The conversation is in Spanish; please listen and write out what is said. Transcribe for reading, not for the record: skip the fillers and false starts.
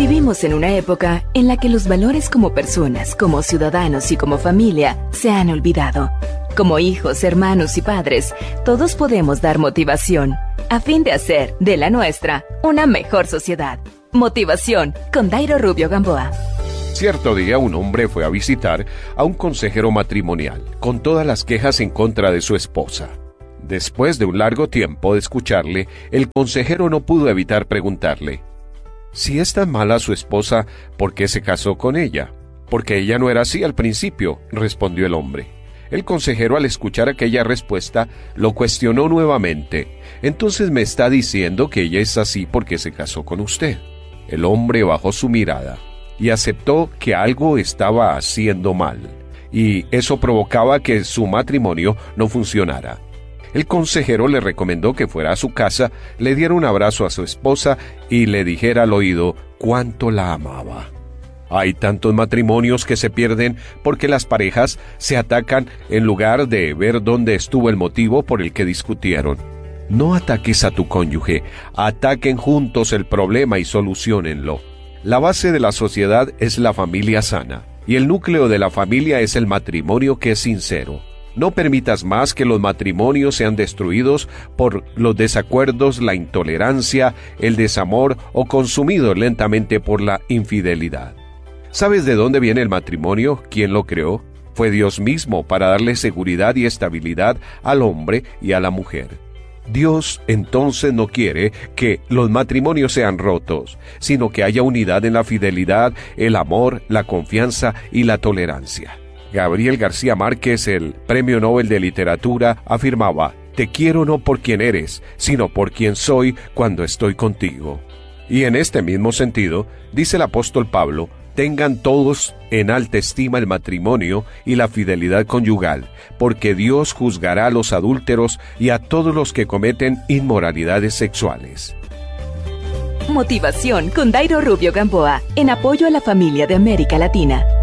Vivimos en una época en la que los valores como personas, como ciudadanos y como familia se han olvidado. Como hijos, hermanos y padres, todos podemos dar motivación a fin de hacer de la nuestra una mejor sociedad. Motivación con Dairo Rubio Gamboa. Cierto día un hombre fue a visitar a un consejero matrimonial con todas las quejas en contra de su esposa. Después de un largo tiempo de escucharle, el consejero no pudo evitar preguntarle: si es tan mala su esposa, ¿por qué se casó con ella? Porque ella no era así al principio, respondió el hombre. El consejero, al escuchar aquella respuesta, lo cuestionó nuevamente. Entonces me está diciendo que ella es así porque se casó con usted. El hombre bajó su mirada y aceptó que algo estaba haciendo mal, y eso provocaba que su matrimonio no funcionara. El consejero le recomendó que fuera a su casa, le diera un abrazo a su esposa y le dijera al oído cuánto la amaba. Hay tantos matrimonios que se pierden porque las parejas se atacan en lugar de ver dónde estuvo el motivo por el que discutieron. No ataques a tu cónyuge, ataquen juntos el problema y soluciónenlo. La base de la sociedad es la familia sana, y el núcleo de la familia es el matrimonio que es sincero. No permitas más que los matrimonios sean destruidos por los desacuerdos, la intolerancia, el desamor o consumidos lentamente por la infidelidad. ¿Sabes de dónde viene el matrimonio? ¿Quién lo creó? Fue Dios mismo para darle seguridad y estabilidad al hombre y a la mujer. Dios entonces no quiere que los matrimonios sean rotos, sino que haya unidad en la fidelidad, el amor, la confianza y la tolerancia. Gabriel García Márquez, el Premio Nobel de Literatura, afirmaba: te quiero no por quien eres, sino por quien soy cuando estoy contigo. Y en este mismo sentido, dice el apóstol Pablo: tengan todos en alta estima el matrimonio y la fidelidad conyugal, porque Dios juzgará a los adúlteros y a todos los que cometen inmoralidades sexuales. Motivación con Dairo Rubio Gamboa, en apoyo a la familia de América Latina.